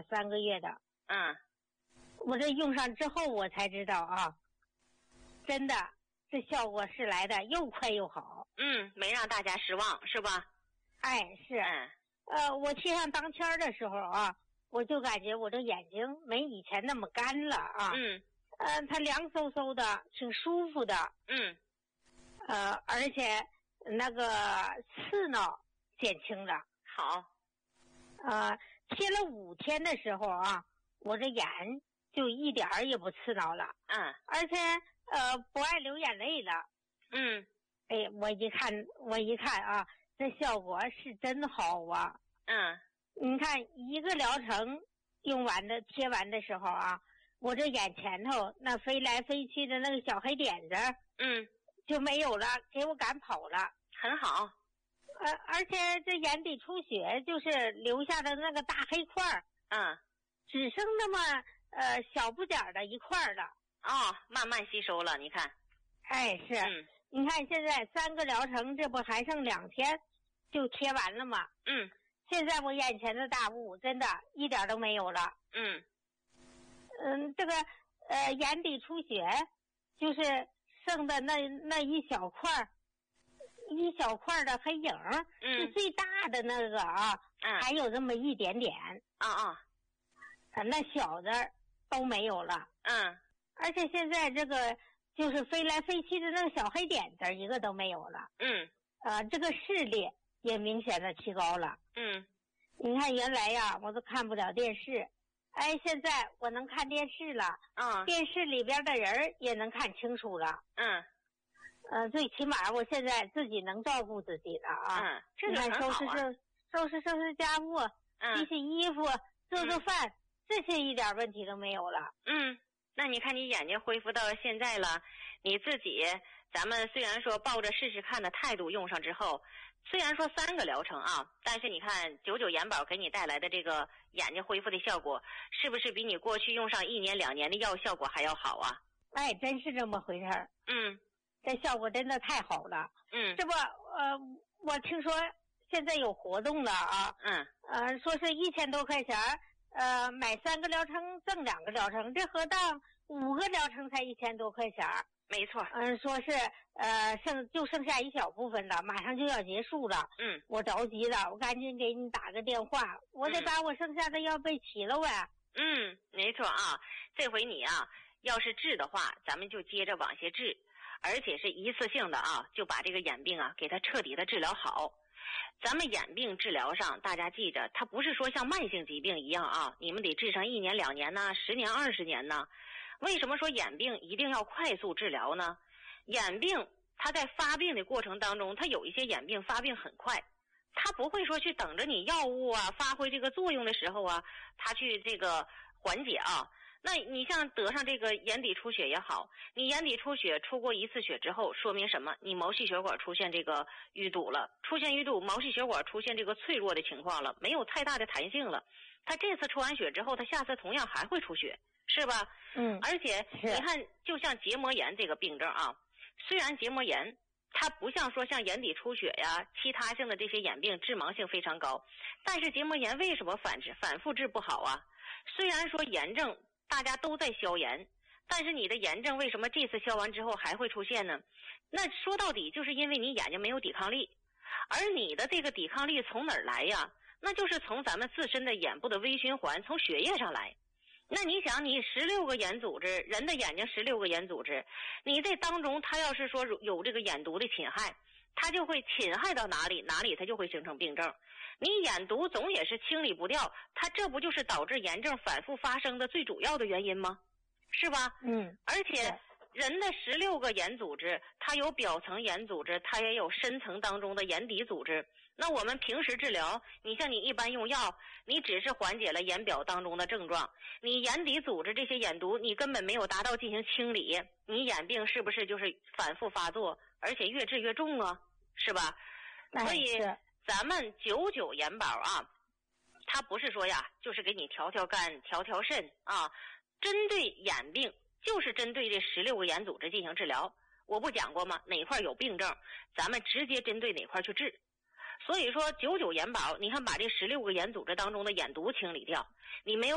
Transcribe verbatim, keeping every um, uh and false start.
三个月的。 嗯， 我这用上之后我才知道啊，真的这效果是来的又快又好。 嗯，没让大家失望是吧？ 哎，是。 嗯。 呃，我贴上当天的时候啊，我就感觉我这眼睛没以前那么干了啊。 嗯。 呃，它凉飕飕的，挺舒服的。 嗯。 呃，而且那个刺挠减轻了。 好。 呃，贴了五天的时候啊，我这眼就一点儿也不刺挠了。 嗯。 而且呃不爱流眼泪了。 嗯。 哎，我一看我一看啊，这效果是真好啊。 嗯。 你看一个疗程用完的贴完的时候啊，我这眼前头那飞来飞去的那个小黑点子， 嗯， 就没有了，给我赶跑了。 很好。 呃，而且这眼底出血就是留下的那个大黑块儿， 嗯， 只剩那么呃小不点儿的一块了。 哦，慢慢吸收了，你看。 哎，是。 嗯。 你看现在三个疗程，这不还剩两天就贴完了吗？ 嗯。 现在我眼前的大雾真的一点都没有了。 嗯。 嗯，这个呃眼底出血就是剩的那那一小块一小块的黑影， 嗯， 是最大的那个啊。 嗯， 还有这么一点点。 啊啊。 呃，那小的都没有了。 嗯。 而且现在这个就是飞来飞去的那个小黑点子一个都没有了。 嗯。 呃，这个视力也明显的提高了。 嗯。 你看原来呀，我都看不了电视，哎，现在我能看电视了。 啊。 电视里边的人也能看清楚了。 嗯。 呃，最起码我现在自己能照顾自己了啊。 嗯，这个很好啊。 收拾收收拾收拾家务， 嗯， 洗洗衣服，做做饭，嗯，这些一点问题都没有了。 嗯，那你看你眼睛恢复到现在了，你自己咱们虽然说抱着试试看的态度用上之后，虽然说三个疗程啊，但是你看九九眼宝给你带来的这个眼睛恢复的效果，是不是比你过去用上一年两年的药效果还要好啊？ 哎，真是这么回事儿。 嗯， 这效果真的太好了。 嗯， 这不呃，我听说现在有活动了啊。 嗯， 呃，说是一千多块钱，呃，买三个疗程挣两个疗程，这合当五个疗程才一千多块钱。 没错。 嗯，说是呃剩就剩下一小部分了，马上就要结束了。 嗯， 我着急了，我赶紧给你打个电话，我得把我剩下的药备齐了呗。 嗯，没错啊，这回你啊，要是治的话，咱们就接着往下治，而且是一次性的啊，就把这个眼病啊给它彻底的治疗好。咱们眼病治疗上，大家记着，它不是说像慢性疾病一样啊，你们得治上一年两年呢，十年二十年呢。为什么说眼病一定要快速治疗呢？眼病它在发病的过程当中，它有一些眼病发病很快，它不会说去等着你药物啊发挥这个作用的时候啊，它去这个缓解啊。那你像得上这个眼底出血也好，你眼底出血出过一次血之后，说明什么？你毛细血管出现这个淤堵了，出现淤堵，毛细血管出现这个脆弱的情况了，没有太大的弹性了。它这次出完血之后，它下次同样还会出血，是吧？ 嗯， 而且你看，就像结膜炎这个病症啊，虽然结膜炎它不像说像眼底出血呀、其他性的这些眼病致盲性非常高，但是结膜炎为什么反治反复治不好啊？虽然说炎症大家都在消炎，但是你的炎症为什么这次消完之后还会出现呢？那说到底就是因为你眼睛没有抵抗力，而你的这个抵抗力从哪儿来呀？那就是从咱们自身的眼部的微循环，从血液上来。那你想，你十六个眼组织，人的眼睛十六个眼组织，你这当中它要是说有这个眼毒的侵害，它就会侵害到哪里，哪里它就会形成病症。你眼毒总也是清理不掉，它这不就是导致炎症反复发生的最主要的原因吗？是吧？ 嗯， 而且人的十六个眼组织，它有表层眼组织，它也有深层当中的眼底组织。那我们平时治疗，你像你一般用药，你只是缓解了眼表当中的症状，你眼底组织这些眼毒你根本没有达到进行清理，你眼病是不是就是反复发作，而且越治越重啊，是吧？所以咱们九九眼宝啊，它不是说呀就是给你调调肝调调肾啊，针对眼病就是针对这十六个眼组织进行治疗。我不讲过吗？哪块有病症咱们直接针对哪块去治。所以说九九眼宝，你看把这十六个眼组织当中的眼毒清理掉，你没有